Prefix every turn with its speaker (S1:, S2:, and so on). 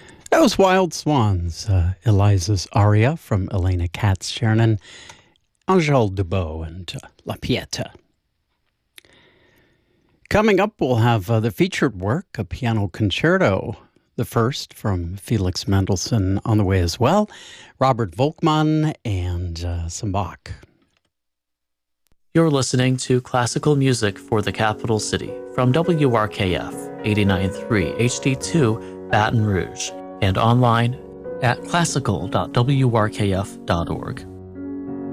S1: That was Wild Swans, Eliza's aria from Elena Katz-Chernin, Angèle Dubot, and La Pieta. Coming up, we'll have the featured work, a piano concerto, the first from Felix Mendelssohn on the way as well, Robert Volkmann, and some Bach.
S2: You're listening to classical music for the capital city from WRKF 89.3 HD2 Baton Rouge and online at classical.wrkf.org.